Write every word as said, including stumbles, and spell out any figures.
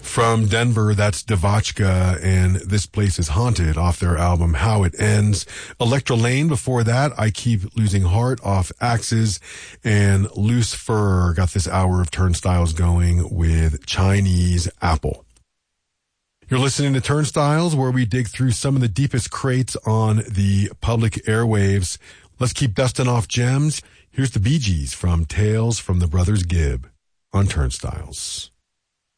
From Denver, that's Devotchka, and This Place is Haunted off their album How It Ends. Electra Lane before that, I Keep Losing Heart off Axes, and Loose Fur got this hour of Turnstiles going with Chinese Apple. You're listening to Turnstiles, where we dig through some of the deepest crates on the public airwaves. Let's keep dusting off gems. Here's the Bee Gees from Tales from the Brothers Gibb on Turnstiles.